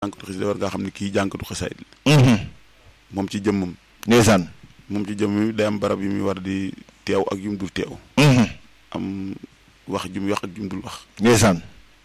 jànkatu xasida war ngaa xam ne kii jànkatu xasaayid moom ci jëmmam ndeysaan moom ci jëmmam day am barab yu muy war di teew ak yu mu dul teew am wax ju muy wax ak ju mu dul wax ndeysaan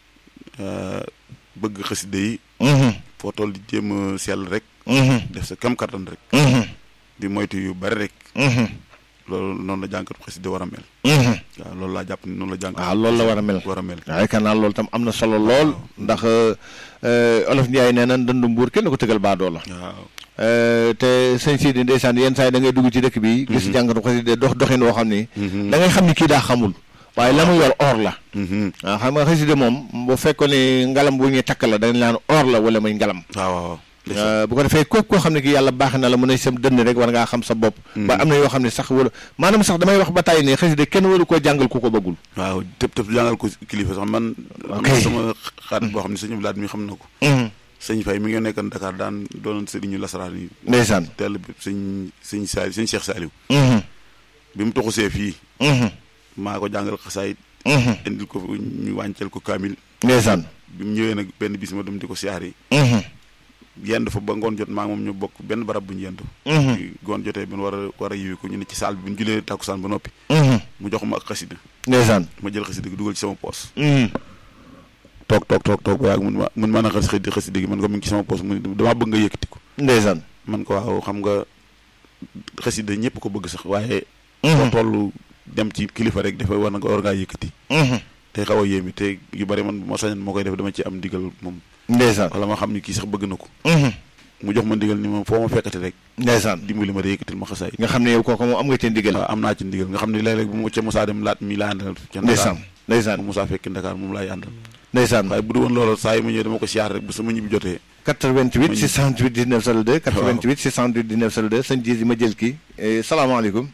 bëgg xasida yi foo toll di jéem a sell rek def sa kam kattan rek di moytu yu bari rek loolu noonu la jànkatu xasida war a mel waaw loolu laa jàpp ni noonu la jànkatu waaw loolu la war a mel waaye kan naa loolu tam am na solo lool ndax olof Njaay nee na ndëndu mbuur kenn ko tëgal baadoo la waaw te sëñ Sidi ndeysaan yenn saa yi da ngay dugg ci dëkk bi gis jànkatu xasida doxin woo xam ni da ngay xam ni kii daa xamul waaye la mu yor or la waaw xam nga xasida moom bu fekkoon ni ngalam bu ñuy takk la dañ laan or la wala muy ngalam waaw bu ko defee koo xam ne ki yàlla baax na la mën a sam dënn rek war ngaa xam sa bopp ba am na yoo xam ne sax wala maanaam sax damay wax ba tàyyi ne xasida kenn waru koo jàngal ku ko bëggul waaw tëb jàngal ko kilifa sax man sama xarit boo xam ne sëñ Blaat mi xam na ko sëñ Fay mi ngi nekkoon Dakar daan doonoon sëriñu lasaraan yi ndeysaan teel bi sëñ Cheikh Saliou bi mu toxusee fii maa ko jàngal xasaayit indil ko ñu wànceel ko kaamil ndeysaan bi mu ñëwee nag benn bis ma dem di ko siyaar yi yendu fa ba ngoon jot maa moom ñu bokk benn barab bu ñu yendu ngoon jotee bi war a yiwi ko ñu ne ci saal bi bu ñu julee tàkkusaan ba noppi mu jox ma ak xasida ndeysaan ma jël xasida gi dugal ci sama poos toog ba yàgg mun maa na xasida gi man ko mu ngi ci sama poos mu damaa bëgg nga yëkkati ko ndeysaan man ko waaw xam nga xasida ñëpp ko bëgg sax waaye foo toll dem ci kilifa rek dafa war ngaa yëkkati te xaw a yéemi te yu bari man bu ma sañoon moo koy def dama ci am ndigal moom ndeysaan wala ma xam ni kii sax bëgg na ko mu jox ma ndigal ni moom foo ma fekkati rek ndeysaan dimbali ma de yëkkatil ma xasaay nga xam ne yow kooku moom am nga ci ndigal waaw am naa ci ndigal nga xam ne léeg-léeg bu ma ca Moussa dem laat mi laa àndal ndeysaan Moussa fekki Dakar moom laay àndal ndeysaan waaye bu du woon loolu saa yi ma ñëwee dama ko siyaar rek bu sama ñibbi jotee 88 628 19 02 88 628 19 02 sëñ ji ma jël kii salaamaaleykum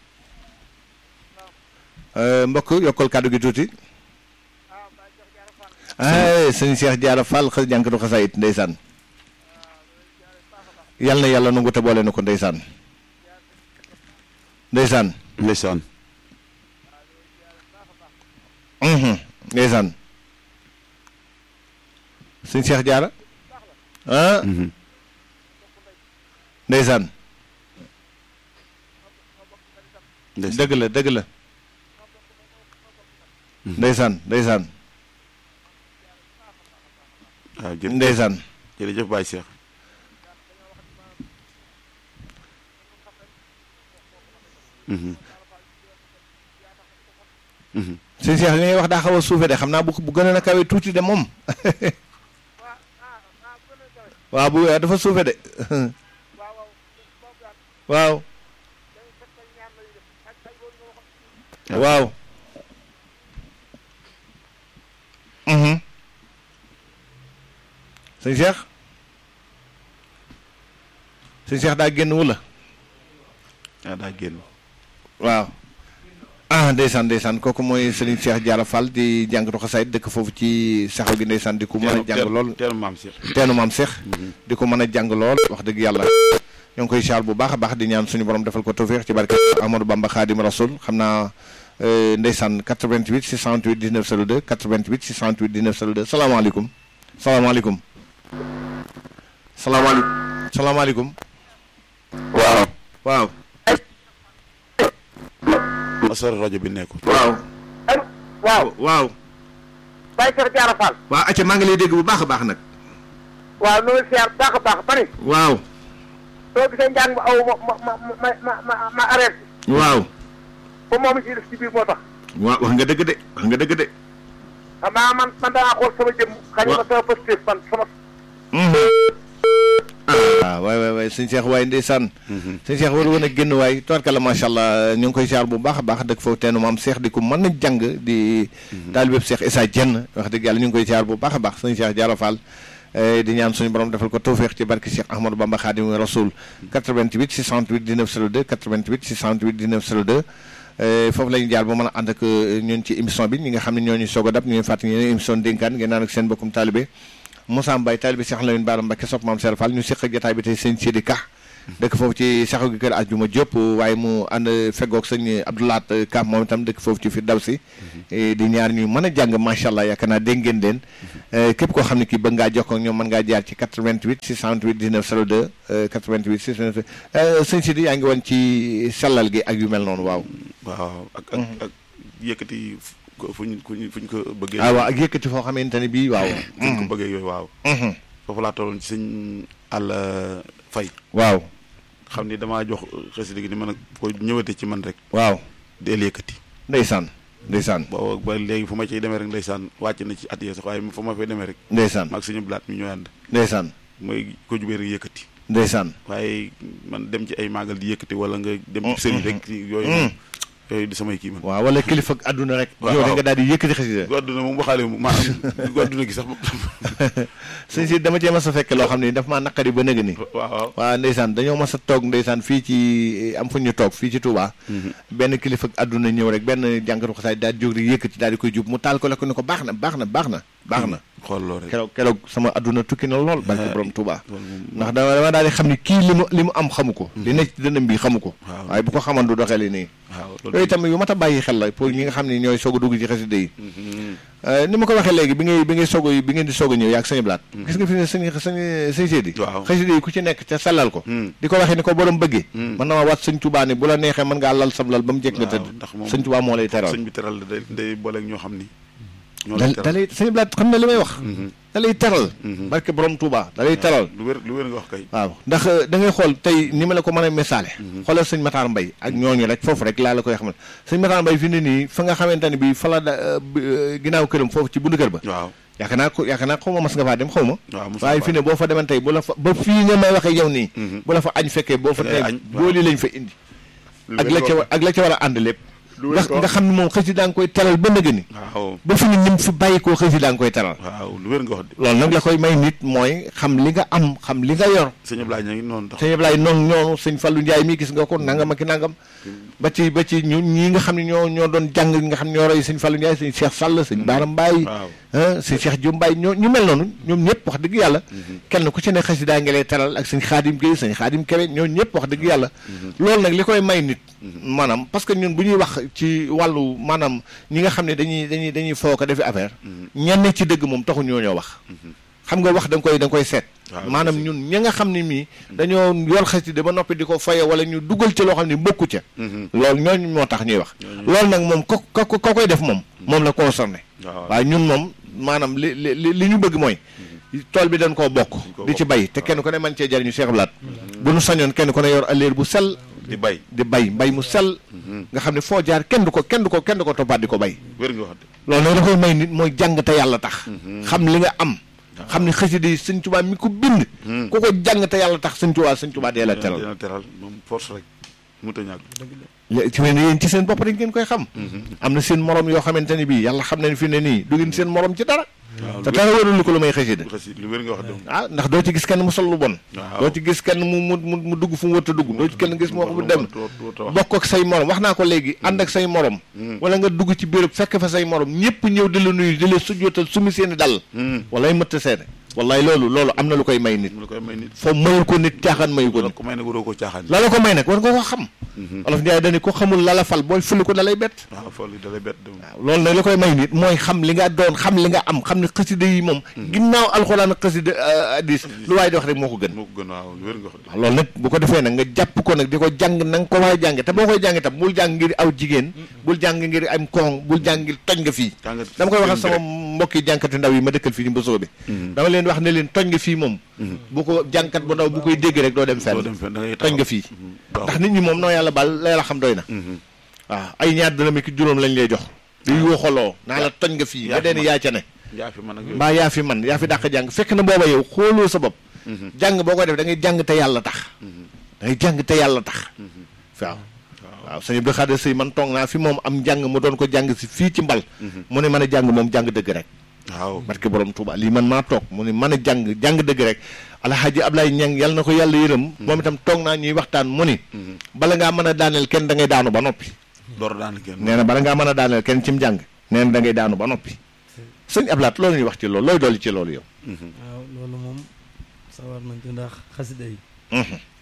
mbokk yokkal kàddu gi tuuti sëñ Cheikh Diarra Fall jànkatu xasaayit ndeysaan yal na yàlla nangu te boole na ko ndeysaan ndeysaan ndeysaan ndeysaan sëñ Cheikh Diarra ndeysaan dëgg la ndeysaan waaw ndeysaan jërëjëf Baye Cheikh sëñ Cheikh li ngay wax daa xaw a suufe de xam naa bu gën a kawe tuuti de moom waaw bu dafa suufe de waaw sëñ Cheikh daa génn wula daa génn waaw ndeysaan kooku mooy Serigne Cheikh Diarra Fall di jàngatu xasaayit dëkk foofu ci saxaw gi ndeysaan di ko mën a jàng lool teenu maam Cheikh di ko mën a jàng lool wax dëgg yàlla ñoo ngi koy saal bu baax a baax di ñaan suñu borom defal ko tawfeex ci barke Amadou Bamba Khadim Rasoul xam naa ndeysaan 88 628 19 02 88 628 19 02 salaamaaleykum waaw ma sori rajo bi nekkul waaw Baye Cheikh Diarra Fall waaw acca maa ngi lay dégg bu baax a baax nag waaw noonu siyaar bu baax a baax bari waaw soo gisee njàng ma aw ma arrêté waaw ba moom si def ci biir moo tax waaw wax nga dëgg de xam naa man danaa xool sama jëm xañ ma sama positif man sama waay sëñ Cheikh waaye ndeysaan sëñ Cheikh war woon a génn waay tubarkalla macha allah ñu ngi koy siyaar bu baax a baax dëkk foofu teenu maam Cheikh di ko mën a jàng di taalibe Cheikh Issa Diène wax dëgg yàlla ñu ngi koy siyaar bu baax a baax sëñ Cheikh Diarra Fall di ñaan suñu borom defal ko tawfeex ci barke Cheikh Ahmadou Bamba Khadim Rasoul 88 628 19 02 88 628 19 02 foofu la ñu jaar ba mën a ànd ak ñun ci émission bi ñi nga xam ne ñoo ñu soog a dab ñu ngi fàttali ngeen émission dénkaan ngeen naan ak seen bokkum taalibe Moussa Mbaye taalibe Cheikh Lamine Bara Mbacké sopp maam Cheikh Fall ñu seq ak jotaay bi tey sëñ Sidi Ka dëkk foofu ci saxu gi kër Ajuma Diop waaye mu ànd feggoog sëñ Abdoulaat Ka moom itam dëkk foofu ci Firdawsi di ñaar ñu mën a jàng macha allah yaakaar naa dégg ngeen leen képp koo xam ne kii bëgg ngaa jokkoo ak ñoom mën ngaa jaar ci 88 628 19 02 88 628 sëñ Sidi yaa ngi woon ci sellal gi ak yu mel noonu waaw. waaw ak yëkkati fu ñu ko bëggee. waaw ak yëkkati foo xamante ne bii waaw. fu ñu ko bëggee yooyu waaw. foofu laa tolloon ci sëñ Alla Fay. waaw. xam ni damaa jox xasida gi ni man ko ñëwate ci man rek. waaw. deel yëkkati. ndeysaan. boobu ba léegi fu ma ciy demee rek ndeysaan wàcc na ci at yee sax waaye fu ma fay demee rek. ndeysaan maag suñu blaat mi ñooy ànd. ndeysaan. mooy ko jubee rek yëkkati. ndeysaan. waaye man dem ci ay maagal di yëkkati wala nga dem ci sëriñ rek yooyu di samay kii man. waaw wala kilifa ak àdduna rek. yow da nga daal di yëkkati xasida. gu àdduna moom waxaale maanaam gu àdduna gi sax. sëñ si dama cee mas a fekk loo xam ne daf maa naqari ba nëgë ni. waaw ndeysaan dañoo mas a toog ndeysaan fii ci am fu ñu toog fii ci Touba. benn kilifa ak àdduna ñëw rek benn jànkatu xasaay daal di jóg di yëkkati daal di koy jub mu taal ko la ko ne ko baax na. xool loo rek keroog sama àdduna tukki na lool barke borom Touba. ndax dama daal di xam ni kii li mu am xamu ko. li nekk ci dënnam bi xamu ko. waaye bu ko xaman du doxee nii. yooyu tamit yu mat a bàyyi xel la pour ñi nga xam ne ñooy soog a dugg ci xasida yi. ni ma ko waxee léegi bi ngeen di soog a ñëw yaag sañu blaat gis nga fi ne sëñ Seydi xasida yi ku ci nekk te sellal ko di ko waxee ni ko borom bëggee man na ma waat sëñ Touba ni bu la neexee mën ngaa lal sam lal ba mu jekk nga tëdd sëñ Touba moo lay teral sëñ bi teral day booleeg ñoo xam ni da lay sëñ blaat xam na li may wax da lay teral barke borom Touba da lay teral lu wér nga wax kay waaw ndax da ngay xool tey ni ma la ko mën a misaale xoolal sëñ Matar Mbay ak ñooñu rek foofu rek laa la koy xamal sëñ Matar Mbay fi ne nii fa nga xamante ne bi fa la ginnaaw këram foofu ci bundu kër ba waaw yaakaar naa xaw ma mas nga faa dem xaw ma waaye fi ne boo fa deman tey bu la fa ba fii nga may waxee yow nii bu la fa añ fekkee boo fa tey booli lañ fa indi ak la ca war a ànd lépp nga xam ne moom xasida nga koy teral ba nëgë ni ba fi ne nim fi bàyyi koo xasida nga koy teral waaw lu wér nga wax loolu nag la koy may nit mooy xam li nga am xam li nga yor sëñ Ablaye ña ngi noonu tax sëñ Ablaye noonu sëñ Fallou Ndiaye mii gis nga ko nangam ak nangam ba ci ñu ñii nga xam ne ñoo doon jàng nga xam ne ñoo roy sëñ Fallou Ndiaye sëñ Cheikh Sall sëñ Baara Mbaye sëñ Cheikh Diop Mbaye ñu mel noonu ñoom ñëpp wax dëgg yàlla kenn ku ci ne xasida ngi lay teral ak sëñ Xaadim Gueye sëñ Xaadim Kebe ñoo ñëpp wax dëgg yàlla loolu nag li koy may nit maanaam parce que ñun bu ñuy wax ci wàllu maanaam ñi nga xam ne dañuy foo ko defi affaire ñenn ci dëgg moom taxu ñoo wax xam nga wax da nga koy seet maanaam ñun ñi nga xam ne mii dañoo yor xasida ba noppi di ko faye wala ñu dugal ci loo xam ne bokku ca loolu ñooñu moo tax ñuy wax loolu nag moom ko koy def moom la concerné waaye ñun moom maanaam li ñu bëgg mooy tool bi dañ koo bokk di ci bay te kenn ku ne man cee jariñu Cheikh Blaat bu nu sañoon kenn ku ne yor aleer bu sell di bay mbay mu sell nga xam ne foo jaar kenn du ko toppaat di ko bay wér nga wax loolu nag da koy may nit mooy jàng te yàlla tax xam li nga am xam ne xasida yi sëñ Tuubaa mi ko bind ku ko jàng te yàlla tax sëñ Tuubaa dee la teral moom force rek mu ta ñàkk ci mel ne yéen ci seen bopp rek ngeen koy xam am na seen morom yoo xamante ne bii yàlla xam ne fi ne nii du ngeen seen morom ci dara te dara warul ko lu may xasida lu wér nga wax ndax doo ci gis kenn mu sol lu bon doo ci gis kenn mu dugg fu mu wërta dugg doo ci kenn gis moo mu dem bokk ak say morom wax naa ko léegi ànd ak say morom wala nga dugg ci béréb fekk fa say morom ñëpp ñëw di la nuyu di la sujjootal sumi seeni dal walay mëtta seede wallaay loolu am na lu koy may nit foo mayul ko nit caaxaan mayu ko nit la la ko may nag war nga ko xam Olof Njaay dani ko xamul la la fal booy fuli ko dalay bett waaw loolu nag la koy may nit mooy xam li nga doon xam li nga am xam ne xasida yi moom ginnaaw alxuraan ak xasida hadiis lu waaye di wax rek moo ko gën waaw loolu nag bu ko defee nag nga jàpp ko nag di ko jàng na nga ko war a jàng te boo koy jàng tam bul jàng ngir aw jigéen bul jàng ngir am koŋ bul jàng ngir toj nga fii dama koy waxal sama mbokki jànkati ndaw yi ma dëkkal fii ni Mbosoo bi dama leen wax ne leen toj nga fii moom bu ko jànkat bu ndaw bu koy dégg rek doo dem fenn toj nga fii ndax nit ñi moom noo yàlla baal la la xam doy na waaw ay ñaar dërëm ki juróom lañ lay jox di yuuxaloo naa la toj nga fii nga deen yaa ca ne mbaa yaa fi man yaa fi dàq jàng fekk na booba yow xooloo sa bopp jàng boo koy def da ngay jàng te yàlla tax da ngay jàng te yàlla tax waaw sëñ Abdou Khadir Sëy man toog naa fi moom am njàng mu doon ko jàng si fii ci mbal mu ne mën a jàng moom jàng dëgg rek waaw barke borom Touba lii man maa toog mu ne mën a jàng dëgg rek Alxaaji Ablaye Ñang yàlla na ko yàlla yërëm moom itam toog naa ñuy waxtaan mu ni bala ngaa mën a daaneel kenn da ngay daanu ba noppi nee na bala ngaa mën a daaneel kenn cim jàng nee na da ngay daanu ba noppi sëñ Ablaat loolu ñuy wax ci loolu looy dolli ci loolu yow waaw loolu moom sawar nañ ci ndax xasida yi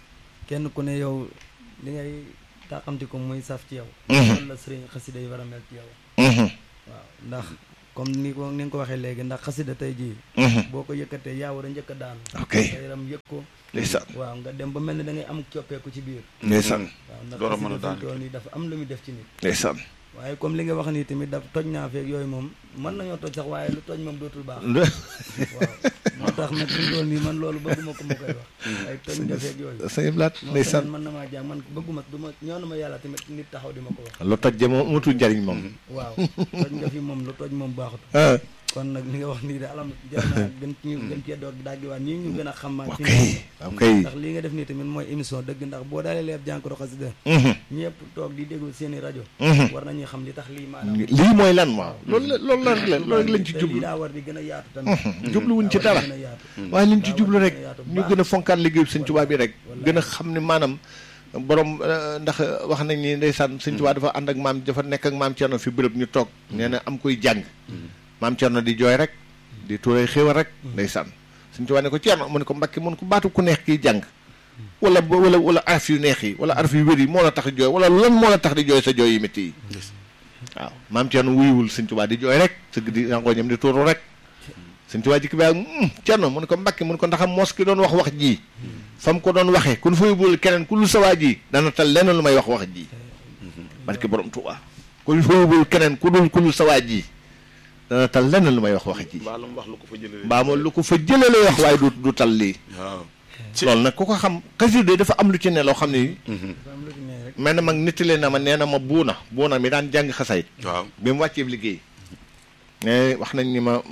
kenn ku ne yow li ngay tàqamti ko muy saf ci yow loolu la sëriñ xasida yi war a mel ci yow waaw ndax comme ni nga ko waxee léegi ndax xasida tey jii boo ko yëkkatee yaa war a njëkk a daanu sa yaram yëg ko ndeysaan waaw nga dem ba mel ne da ngay am coppeeku ci biir ndeysaan waaw ndax door a mën a xasida tool yi dafa am lu muy def ci nit ndeysaan waaye comme li nga wax nii tamit daf toj naa feeg yooyu moom mën nañoo toj sax waaye lu toj moom dootul baax waaw moo tax nag fi dool nii man loolu bëgguma ko ma koy wax ay toj nga feeg yooyu sëñ Blaat ndeysaan mën na maa jàng man bëgguma du ma ñoo na ma yàlla tamit nit taxaw di ma ko wax lu toj de moom amatul njariñ moom waaw toj nga fi moom lu toj moom baaxut kon nag li nga wax nii de alam jar naa gën ñu gën cee doog daggiwaat ñii ñu gën a xam maa ndax lii nga def nii tamit mooy émission dëgg ndax boo daalee leeb jànkoro xasida ñëpp toog di déglu seeni rajo war nañuy xam li tax lii maanaam lii mooy lan waaw loolu lañ ci jublu lii daa war di gën a yaatu tamit jubluwuñ ci dara waaye liñ ci jublu rek ñu gën a fonkaat liggéeyu Sëñ Tuubaa bi rek gën a xam ne maanaam borom ndax wax nañ ni ndeysaan Sëñ Tuubaa dafa ànd ak maam dafa nekk ak maam Cerno fi bërëb ñu toog nee na am koy jàng maam Cerno di jooy rek di tuuray xéwal rek ndeysaan Sëñ Tuubaa ne ko Cerno mu ne ko Mbàkke mun ko baatu ku neex kiy jàng wala araf yu neex yi wala araf yu wér yi moo la tax di jooy wala lan moo la tax di jooy sa jooy yi métti yi waaw maam Cerno wuyuwul Sëñ Tuubaa di jooy rek sëgg di rangooñam di tuuru rek Sëñ Tuubaa jikki ba Cerno mu ne ko Mbàkke mu ne ko ndaxam mos ki doon wax ji fam ko doon waxee kun fa yóbbul keneen ku lu sawaa ji dana tal leneen lu may wax ji barke borom Tuubaa kun fa yóbbul keneen ku lu sawaa ji dana tal leneen lu may wax ji mbaa moom lu ko fa jëlee lay wax waaye du tal lii loolu nag ku ko xam xasida dafa am lu ci ne loo xam ne mel na mag nettali na ma nee na ma buuna mi daan jàng xasay bi mu wàccee liggéey mais wax nañ ni ma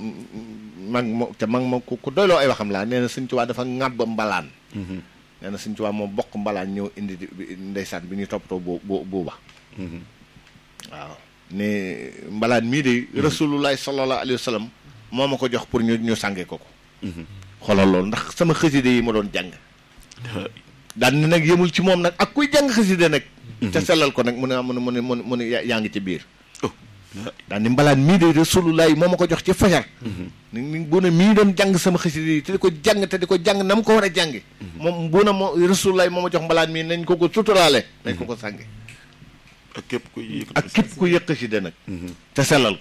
ku doyloo ay waxam laa nee na Sëñ Tuubaa dafa ŋàbb mbalaan nee na Sëñ Tuubaa moom bokk mbalaan ñëw indi ndeysaan bi ñuy toppatoo buuba waaw ne mbalaan mii de rasulullahi sallallahu alayhi wa sallam moo ma ko jox pour ñu sànge ko xoolal loolu ndax sama xasida yi ma doon jàng daan ni nag yemul ci moom nag ak kuy jàng xasida nag ca sellal ko nag mu ne yaa ngi ci biir daan ni mbalaan mii de rasulullahi moo ma ko jox ci fajar ni bu ne mii doon jàng sama xasida yi te di ko jàng na mu ko war a jànge moom bu ne moo rasulullahi moo ma jox mbalaan mii nañ ko suturaale nañ ko sànge ak képp ku yëq xasida nag te sellal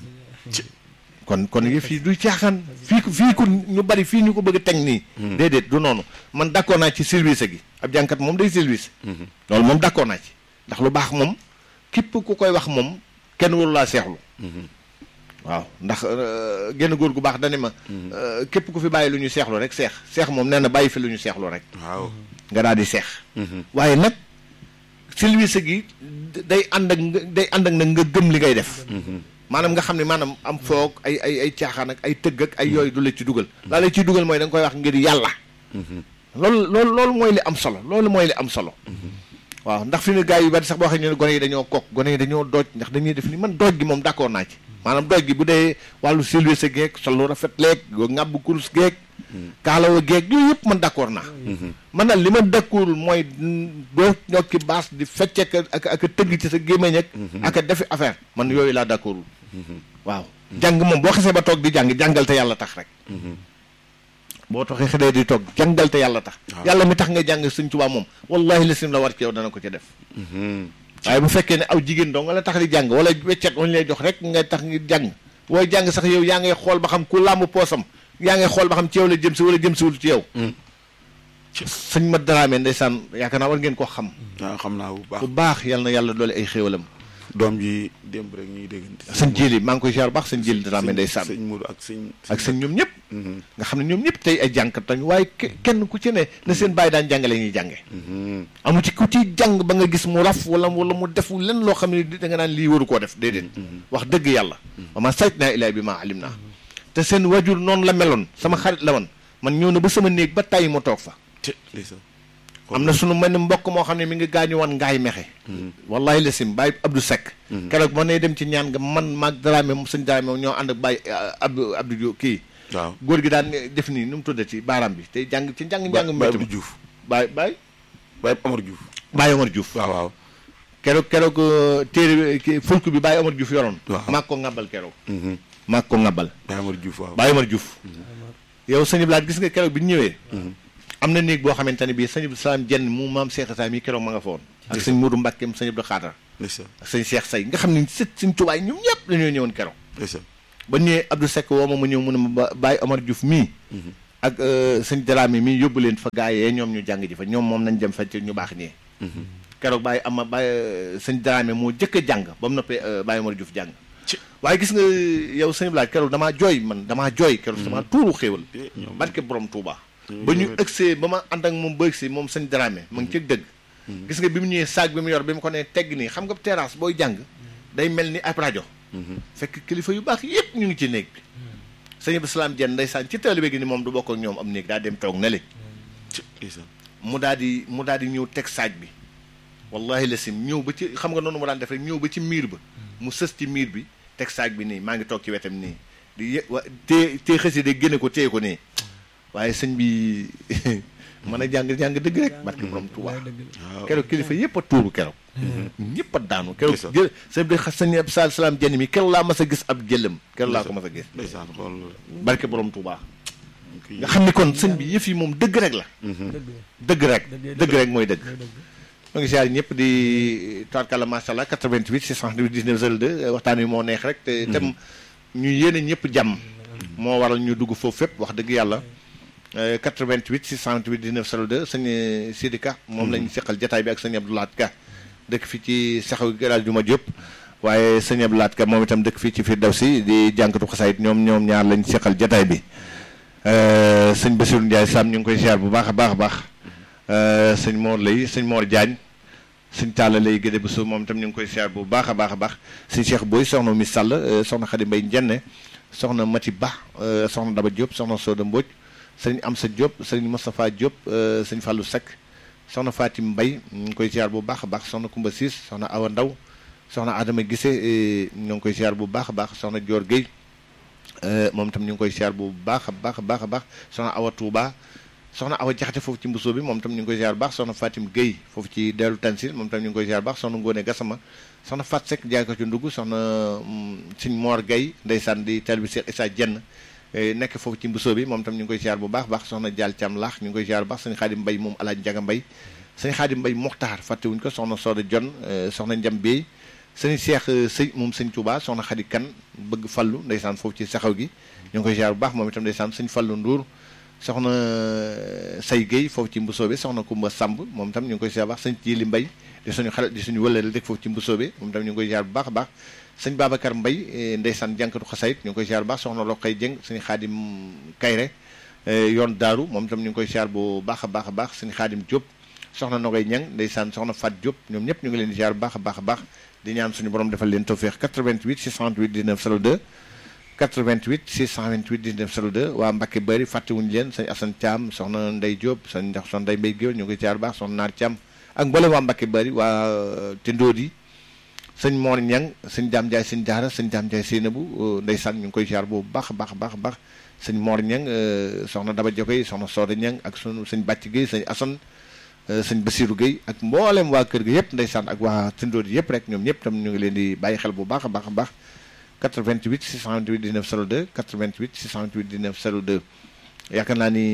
ko kon yëf yi du caaxaan fii ku ñu bari fii ñu ko bëgg a teg nii déedéet du noonu man d'accord naa ci service gi ab jànkat moom day service loolu moom d'accord naa ci ndax lu baax moom képp ku koy wax moom kenn waru laa seexlu waaw ndax genn góor gu baax dani ma képp ku fi bàyyi lu ñu seexlu rek seex moom nee na bàyyi fi lu ñu seexlu rek waaw nga daal di seex waaye nag service gi day ànd ak nag nga gëm li ngay def maanaam nga xam ne maanaam am foog ay caaxaan ak ay tëgg ak ay yooyu du la ci dugal laa la ciy dugal mooy da nga koy wax ngir yàlla loolu mooy li am solo waaw ndax fi ne gars yi bari sax boo xam ne gone yi dañoo gone yi dañoo dooj ndax dañuy def ni man dooj gi moom d'accord naa ci maanaam dooj gi bu dee wàllu silvese geeg solo rafet leeg ngàbb kurus geeg kaalawa geeg yooyu yëpp man d'accord naa man nag li ma d'accordul mooy doo ñokki baas di fecce ak tëgg ci sa gémmiñ ak a defi affaire man yooyu laa d'accordul waaw jàng moom boo xasee ba toog di jàngal te yàlla tax rek boo taxee xëdee di toog jàngal te yàlla tax yàlla mi tax nga jàng Sëñ Tuubaa moom wallahi la sim la war ci yow dana ko ci def waaye bu fekkee ne aw jigéen doo nga la tax di jàng wala weccet wañu lay jox rek nga tax ngi jàng booy jàng sax yow yaa ngay xool ba xam ku làmb poosam yaa ngay xool ba xam ci yow la jëm si wala jëm siwul ci yow sëñ ma Dramé ndeysaan yaakaar naa war ngeen koo xam waaw xam naa bu baax yal na yàlla doole ay xéewalam doom ji démb rek ñuy déggante sëñ Jili maa ngi koy ziar baax sëñ Jili Dramé ndeysaan sëñ Mourou ak sëñ ñoom ñëpp nga xam ne ñoom ñëpp tey ay jàngkat lañu waaye kenn ku ci ne na seen bàyyi daan jàngale ñuy jànge amu ci ku ci jàng ba nga gis mu raf wala mu defu len loo xam ne da nga naan lii waru koo def déedéet wax dëgg yàlla wama sayt naa ilaay bi maa alim naa te seen wajur noonu la meloon sama xarit la woon man ñëw na ba sama néeg ba tàyyi mu toog fa am na sunu mel ni mbokk moo xam ne mi ngi gaañu woon ngaay mexe wallahi la sim bàyyi Abdou Seck keroog ma ne dem ci ñaan nga man maag Dramé sëñ Dramé ñoo ànd ak bàyyi Abdou kii waaw góor gi daan def nii nu mu tuddati baaraam bi tey jàng ci njàng métti Abdou Diouf Baye Omar Diouf Baye Omar Diouf waaw keroog téere fulk bi Baye Omar Diouf yoroon maag ko ŋàbbal keroog maag ko ŋàbbal Baye Omar Diouf waaw Baye Omar Diouf yow sëñ Blaat gis nga keroog bi ñu ñëwee am na néeg boo xamante ne bii sëñ Abdou Salaam Jenn mu maam Cheikh Issa mi keroog ma nga fa woon ak sëñ Modou Mbackeem sëñ Abdou Khadar ak sëñ Cheikh Say nga xam ne sëñ Tuubaa ñoom ñëpp dañoo ñëwoon keroog ba ñëwee Abdou Seck woo ma ñëw mu ne ma Baye Omar Diouf mii ak sëñ Dramé mii yóbbu leen fa gaayee ñoom ñu jàng ji fa ñoom moom nañ dem fa ci ñu baax ñee keroog Baye sëñ Dramé moo jëkk a jàng ba mu noppee Baye Omar Diouf jàng waaye gis nga yow sëñ Blaaj keroog damaa jooy keroog damaa tuuru xéewal barke borom Touba ba ñu ëgsee ba ma ànd ak moom ba ëgsee moom sëñ Dramé ma ngi ci dëgg gis nga bi mu ñëwee saag bi mu yor bi mu ko ne tegg nii xam nga terrasse booy jàng day mel ni ab rajo fekk kilifa yu baax yëpp ñu ngi ci néeg bi sëñ Abdou Salaam Jenn ndeysaan ci taalibe gi ni moom du bokk ak ñoom am néeg daa dem toog ne le mu daal di ñëw teg saaj bi wallahi la sim ñëw ba ci xam nga noonu mu daan def rek ñëw ba ci miir ba mu sës ci miir bi teg saaj bi nii maa ngi toog ci wetam nii di tee xësi de génne ko téye ko nii waaye sëñ bi mën a jàng dëgg rek barke borom Tuubaa keroog kilifa yëpp a tuuru keroog ñëpp a daanu keroog sëñ Abdou Salaam Jenn mi keroog laa mas a gis ab jëllam keroog laa ko mas a gis barke borom Tuubaa nga xam ni kon sëñ bi yëf yi moom dëgg rek la dëgg rek mooy dëgg ma ngi siyaar ñëpp di tubaarkàlla macha allah 88 628 19 02 waxtaan wi moo neex rek te itam ñu yéene ñëpp jàmm moo waral ñu dugg foofu fépp wax dëgg yàlla 88 628 19 02 sëñ Sidi Ka moom lañ seqal jataay bi ak sëñ Abdou Lahad Ka dëkk fii ci saxaw gëlaal Juma Diop waaye sëñ Abdou Lahad Ka moom itam dëkk fii ci Firdawsi di jànkatu xasaayit ñoom ñaar lañ seqal jataay bi sëñ Bassirou Ndiaye Sam ñu ngi koy siyaar bu baax a baax sëñ Mor Lay sëñ Mor Diagne sëñ Talla Lay Gédé bu suuf moom itam ñu ngi koy siyaar bu baax a baax sëñ Cheikh Boy soxna mi Sall soxna Khady Mbaye Njenne soxna Mati Ba soxna Daba Diop soxna Soda Mbodj sëñ Amsa Diop sëñ Moustapha Diop sëñ Fallou Seck soxna Fatim Mbaye ñu ngi koy siyaar bu baax a baax soxna Koumba Siis soxna Awa Ndaw soxna Adama Gissé ñu ngi koy siyaar bu baax a baax soxna Dior Guèye moom itam ñu ngi koy siyaar bu baax a baax soxna Awa Touba soxna Awa Jaxate foofu ci Mbusoo bi moom itam ñu ngi koy siyaar bu baax soxna Fatim Guèye foofu ci Deelu Tansil moom itam ñu ngi koy siyaar bu baax soxna Ngone Gassama soxna Fat Seck jaay ko ci ndugg soxna Sëñ Mor Guèye ndeysaan di taalibe Cheikh Issa Dieng nekk foofu ci Mbusoo bi moom itam ñu ngi koy siyaar bu baax soxna Dial Thiam Laax ñu ngi koy siyaar bu baax sëñ Xaadim Mbay moom Alaaji Njaga Mbay sëñ Xaadim Mbay Moxtaar fàttewuñ ko soxna Soda Jon soxna Njam Bey sëñ Cheikh sëñ moom sëñ Touba soxna Xadi Kan bëgg fallu ndeysaan foofu ci saxaw gi ñu ngi koy siyaar bu baax moom itam ndeysaan sëñ Fallu Ndour soxna Say Guèye foofu ci Mbusoobe soxna Kumba Samb moom itam ñu ngi koy siyaar bu baax sëñ Jili Mbay di suñu xarit di suñu wëlale dëkk foofu ci Mbusoobe moom itam ñu ngi koy siyaar bu baax a baax sëñ Babacar Mbay ndeysaan jànkatu xasayit ñu ngi koy siyaar bu baax soxna Loqay Jeng sëñ Xaadim Kayre yoon daaru moom itam ñu ngi koy siyaar bu baax a baax sëñ Xaadim Diop soxna Nogay Ñang ndeysaan soxna Fat Diop ñoom ñëpp ñu ngi leen di siyaar bu baax a baax di ñaan suñu borom defal leen tawfeex 88 628 19 02 88 628 19 02 waa Mbacke Bari fàttewuñu leen sëñ Assane Thiam soxna Ndey Diop soxna Ndey Mbay Géwél ñu ngi koy siyaar bu baax soxna Naar Thiam ak mboolem waa Mbacke Bari waa Tindóodi sëñ Mor Ñang sëñ Daam Njaay sëñ Jaara sëñ Daam Njaay Seynabu ndeysaan ñu ngi koy siyaar bu baax sëñ Mor Ñang soxna Daba Jokoy soxna Sooda Ñang ak sunu sëñ Bàcc Gueye sëñ Assane sëñ Bassirou Gueye ak mboolem waa kër gi yëpp ndeysaan ak waa Tindóodi yëpp rek ñoom ñëpp tam ñu ngi leen di bàyyi xel bu baax a baax 88 628 19 02 88 628 19 02 yaakaar naa ni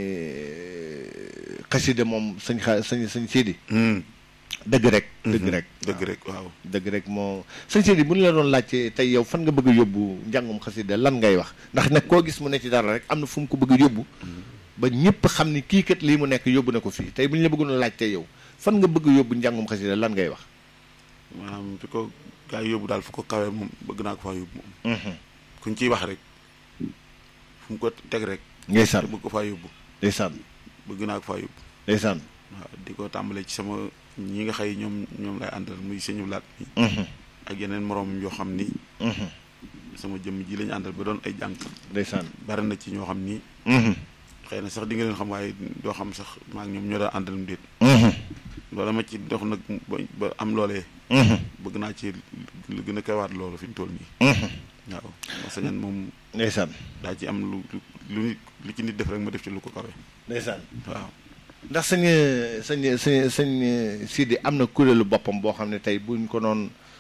xasida moom sëñ Sidi dëgg rek waaw dëgg rek moo sëñ Sidi bu ñu la doon laajte tey yow fan nga bëgg a yóbbu njàngum xasida lan ngay wax ndax nag koo gis mu ne ci dara rek am na fu mu ko bëgg a yóbbu ba ñëpp xam ni kii kat lii mu nekk yóbbu na ko fii tey bu ñu la bëggoon laajte yow fan nga bëgg a yóbbu njàngum xasida lan ngay wax maanaam fi ko gaa yi yóbbu daal fu ko kawee moom bëgg naa ko faa yóbbu moom kuñ ciy wax rek fu mu ko teg rek ndeysaan bëgg ko faa yóbbu ndeysaan bëgg naa ko faa yóbbu ndeysaan waaw di ko tàmbalee ci sama ñi nga xëy ñoom lay àndal muy sëñu laat mi ak yeneen moroom yoo xam ni sama jëmm ji lañu àndal ba doon ay jànk ndeysaan bari na ci ñoo xam ni xëy na sax di nga leen xam waaye doo xam sax maa ngi ñoom ñoo daan àndal mu déet loolu ma ci dox nag ba am loolee bëgg naa ci lu gën a kawaat loolu fi mu toll nii waaw ma sañan moom ndeysaan daa ci am lu ci nit def rek ma def ci lu ko kawe ndeysaan waaw ndax sëñ Sidi am na kuréelu boppam boo xam ne tey buñ ko noon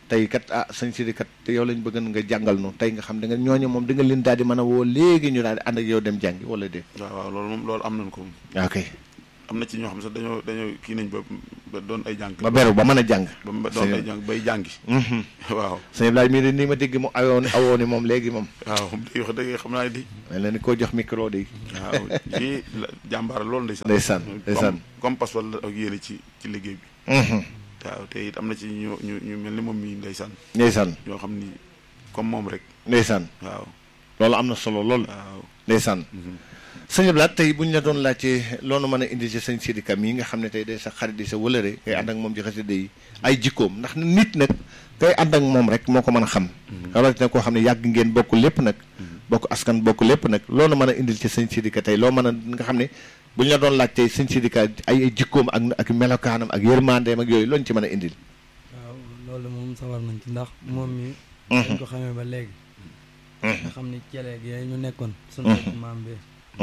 tey kat sëñ Sidi kat yow lañ bëgg nga jàngal nu tey nga xam da nga ñooñu moom di nga leen daal di mën a woo léegi ñu daal di ànd ak yow dem jàngi wala déet. waaw loolu moom loolu am nañ ko moom. ok. am na ci ñoo xam sax dañoo kii nañ ba doon ay jàng. ba beru ba mën a jàng. ba doon ay jàng bay jàngi. waaw. sëñ Ibrahima mii de nii ma dégg mu awoo ni moom léegi moom. waaw day wax dëgg xam naa di. mel na ni koo jox micro de. waaw kii jàmbaar loolu ndeysaan. ndeysaan comme pas wala ak yéene ci liggéey bi. waaw te it am na ci ñu mel ni moom mii ndeysaan. yoo xam ni comme moom rek. ndeysaan. waaw loolu am na solo lool. waaw ndeysaan. sëñ Abdou Lahad tey bu ñu la doon laajte loolu mën a indi ci sëñ Sidi Ka mii nga xam ne tey day sa xarit di sa wëlëre ngay ànd ak moom ci xasida yi ay jikkoom ndax nit nag kay ànd ak moom rek moo ko mën a xam. rawatina koo xam ne yàgg ngeen bokk lépp nag. bokk askan bokk lépp nag loolu mën a indil ci sëñ Sidi Ka tey loo mën a nga xam ne bu ñu la doon laaj tey sëñ Sidi Ka ay jikkoom ak melokaanam ak yërmandeem ak yooyu looñu ci mën a indil. waaw loolu moom sawar nañ ci ndax moom mi dañ ko xamee ba léegi. nga xam ni celeeg yooyu ñu nekkoon. sunu maam bi.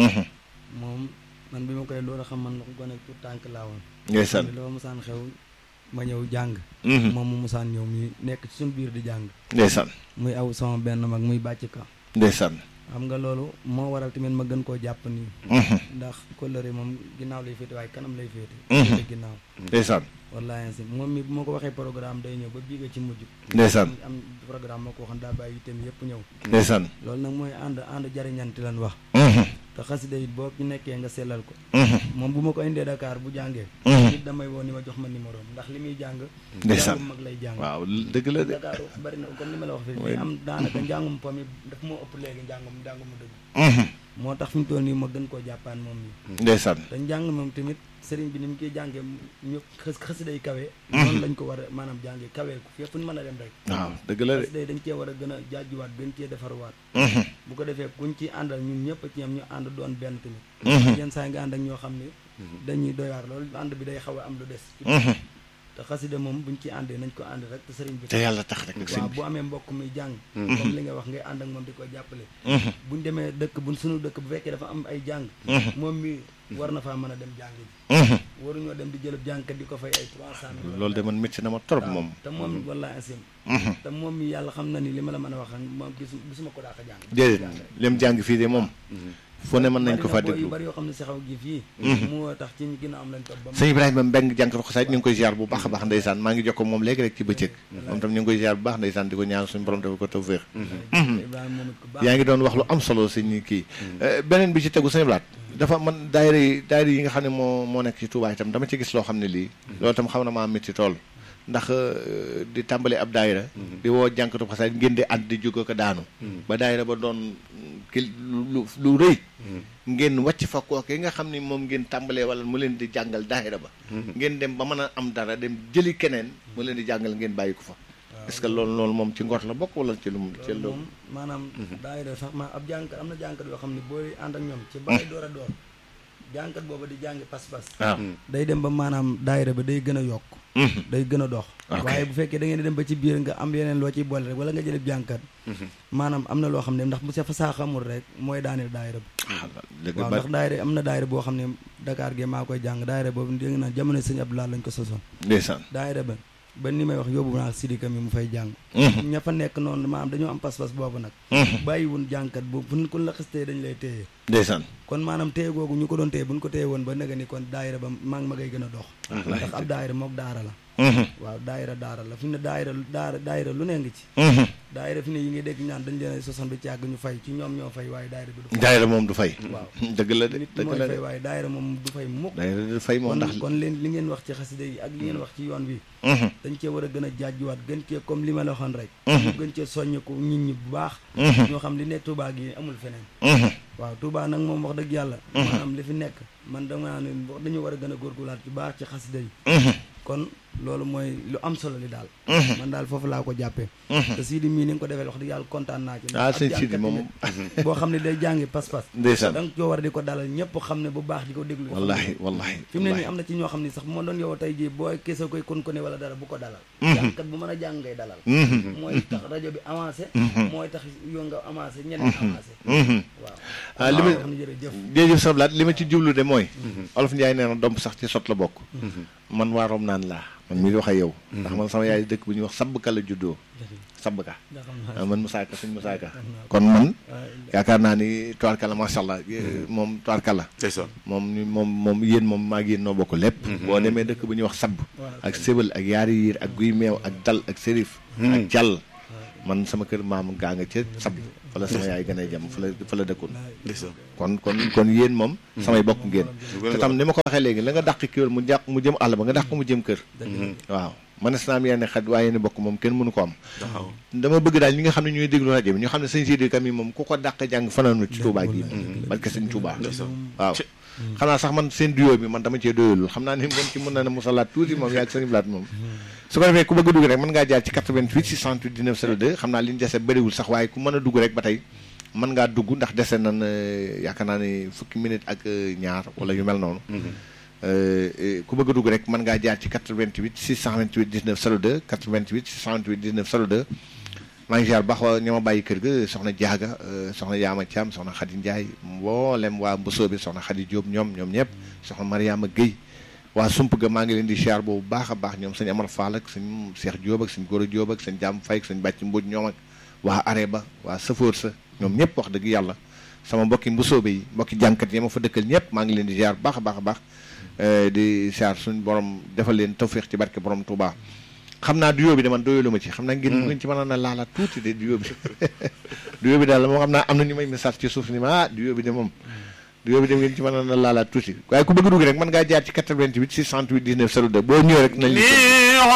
moom man bi ma koy loolu xam man ko gone pour tànk laa woon. ndeysaan loo musaan xew ma ñëw jàng. moom mu musaan ñëw muy nekk ci suñu biir di jàng. ndeysaan muy aw sama benn mag muy bàcc ka. ndeysaan xam nga loolu moo waral tamit ma gën koo jàpp nii. ndax kóllëre moom ginnaaw lay féete waaye kanam lay féete. ginnaaw ndeysaan wallaahi si moom mi bu ma ko waxee programme day ñëw ba bii nga ci mujj. ndeysaan am programme moo ko waxoon daa bàyyi itam yëpp ñëw. ndeysaan loolu nag mooy ànd jariñanti lan wax. te xasida it boo ci nekkee nga sellal ko. moom bu ma ko indee Dakar bu jàngee. nit damay woo ni ma jox ma numéro ndax li muy jàng. ndeysaan njàngum mag lay jàng. waaw dëgg la de. Dakar bari na comme ni ma la wax fii am daanaka njàngum pom yi daf moo ëpp léegi njàngum dëgg. moo tax fi mu toll nii ma gën koo jàppaan moom mi ndeysaan te njàng moom tamit sëriñ bi ni mu koy jàngee ñu xasiday kawe. noonu lañ ko war a maanaam jàngee kawee ko fépp ñu mën a dem rek. waaw dëgg la de xasiday dañ cee war a gën a jaajuwaat gën cee defarwaat. bu ko defee kuñ ci àndal ñun ñëpp ci am ñu ànd doon benn tamit. yenn saa nga ànd ak ñoo xam ne dañuy doyaar loolu ànd bi day xaw a am lu des. te xasida moom buñ ci àndee nañ ko ànd rek te sëriñ bi te yàlla tax rek waaw bu amee mbokk muy jàng comme li nga wax ngay ànd ak moom di ko jàppale buñ demee dëkk buñ sunu dëkk bu fekkee dafa am ay jàng moom mi war na faa mën a dem jàng ji waruñoo dem di jëlëb jàngkat di ko fay ay 300 loolu de man métti na ma trop moom te moom mi wallaahi asim te moom mi yàlla xam na ni li ma la mën a wax moom gisuma ko daa ko jàng déedéet lem jàng fii de moom fu ne mën nañ ko fa déglu yu bari yoo xam ne si xaw gi fii moo tax ci ginnaaw am lañ topp ba sëñ Ibrahima Mbeng jànkatu xasaayid ñu ngi koy ziar bu baax a baax ndeysaan maa ngi jokkoo moom léegi rek ci bëccëg moom tam ñu ngi koy ziar bu baax ndeysaan di ko ñaan suñu borom dafa ko tawfeex yaa ngi doon wax lu am solo sëñ kii beneen bi ci tegu sëñ Blaat dafa man daayira yi nga xam ne moo nekk ci Touba itam dama ci gis loo xam ne lii loolu tam xam na maa métti tool ndax di tàmbali ab daayira di woo jànkatu xasaayid ngeen di ànd di jóg ko daanu ba daayira ba doon lu rëy ngeen wàcc fa kooke nga xam ni moom ngeen tàmbalee wala mu leen di jàngal daayira ba ngeen dem ba mën a am dara dem jëli keneen mu leen di jàngal ngeen bàyyi ko fa est-ce que loolu moom ci ngor la bokk wala ci lu mu ci lu moom maanaam daayira sax ma ab jàngkat am na jàngkat yoo xam ne booy ànd ak ñoom ci bari door a door jàngkat booba di jàngi pas-pas waaw day dem ba maanaam daayira ba day gën a yokk day gën a dox waaye bu fekkee da ngeen di dem ba ci biir nga am yeneen loo ciy boole rek wala nga jëleb jàngkat maanaam am na loo xam ne ndax bu fa saa xamul rek mooy daaneel daayira bi waaw ndax daayira am na daayira boo xam ne Dakar ge maa koy jàng daayira boobu dégg naa jamono sëñ Abdou Lahad lañ ko sosoon ndeysaan daayira ba ni may wax yóbbu naa Sidika mi mu fay jàng ña fa nekk noonu maanaam dañoo am pas-pas boobu nag bàyyiwun jàngkat boobu fu kun la xistee dañ lay téye ndeysaan kon maanaam téye googu ñu ko doon téye buñ ko téye woon ba nega ni kon daayira ba maa ngi ma ngay gën a dox ndax ab daayira mook daara la waaw daayira la fi ne daayira lu ne ngi ci daayira fi ne yi ngay dégg ñaan dañ leen soson bi ci yàgg ñu fay ci ñoom ñoo fay waaye daayira bi du fay daayira moom du fay waaw dëgg la de nit dëgg mooy la fay waaye daayira moom du fay mukk daayira du fay moom ndax kon leen li ngeen wax ci xasida yi ak li ngeen wax ci yoon wi dañ cee war a gën a jaajjuwaat gën cee comme li ma la waxoon rek ñu gën cee soññ ko nit ñi bu baax ñoo xam li nekk Touba gi amul feneen waaw Touba nag moom wax dëgg yàlla maanaam li fi nekk man dama ne dañu war a gën a góorgóorlaat bu baax ci xasida yi kon loolu mooy lu am solo li daal man daal foofu laa ko jàppee te Sidi mii ni nga ko defee wax dëgg yàlla kontaan naa ci sëñ Sidi moom boo xam ne day jàngi pas-pas ndeysaan da nga coo war a di ko dalal ñëpp xam ne bu baax di ko déglu wallahi fi mu ne nii am na ci ñoo xam ne sax bu ma doon yow tey jii boo kese koy kon ko ne wala dara bu ko dalal jàngkat bu mën a jàng ngay dalal mooy tax rajo bi avancé mooy tax yow nga avancé ñeneen avancé waaw li ma xam ne jërëjëf sablaat li ma ci jublu de mooy olof Njaay nee na domp sax ci sot la bokk man waaroom naan laa man mii di wax ak yow ndax man sama yaay dëkk bu ñuy wax Sabka la juddoo Sabka man Moussa Ka suñ Moussa Ka kon man yaakaar naa ni tubaarkalla macha allah moom tubaarkalla moom yéen moom maa ngi yéen noo bokk lépp boo demee dëkk bu ñuy wax Sabb ak Sébal ak Yaari Yiir ak Guy Meew ak Dal ak Sérif ak Jàll man sama kër maam gaa nga ca Sabb fa la sama yaay gën a jëm fa la dëkkoon kon yéen moom samay bokk ngeen te tam ni ma ko waxee léegi la nga dàq kiwél mu jëm àll ba nga dàq mu jëm kër waaw manes naa am yenn xet waaye ni bokk moom kenn mënu ko am dama bëgg daal ñi nga xam ne ñooy déglu rajo bi ñu xam ne sëñ Sidi Kam yi moom ku ko dàq jàng fanaanu ci Touba gi parce que sëñ Touba waaw xanaa sax man seen duo bi man dama cee doyalul xam naa ni moom ci mën na ne musalaat tuuti moom yaa ak sëñ Blaat moom su ko defee ku bëgg a dugg rek mën ngaa jaar ci 88 628 19 02 xam naa li ñu dese bëriwul sax waaye ku mën a dugg rek ba tey mën ngaa dugg ndax dese nan yaakaar naa ne fukki minute ak ñaar wala yu mel noonu ku bëgg a dugg rek mën ngaa jaar ci 88 628 19 02 88 628 19 02 maa ngi ziar baax ñoo ma bàyyi kër ga soxna Jaaga soxna Yaama Thiam soxna Khady Ndiaye mboolem waa Mbosoo bi soxna Khady Diop ñoom ñëpp soxna Mariama Guèye waa sump ga maa ngi leen di ziar boobu baax a baax ñoom sëñ Amar Fall ak sëñ Cheikh Diop ak sëñ Gora Diop ak sëñ Jaam Fay ak sëñ Bàcc Mbodj ñoom ak waa Areba waa Safoor sa ñoom ñëpp wax dëgg yàlla sama mbokki Mbosoo bi mbokki jànkat yi ma fa dëkkal ñëpp maa ngi leen di ziar baax a baax a baax di ziar suñ borom defal leen tawféex ci barke borom Touba xam naa duyoo bi de man doyalu ma ci xam naa ngeen ci mën a laala tuuti de duyoo bi duyoo bi daal moo xam naa am na ñu may message ci suuf ni ma duyoo bi de moom duyoo bi de ngeen ci mën a laala tuuti waaye ku bëgg dugg rek mën ngaa jaar ci 88 628 19 02 boo ñëwee rek nañ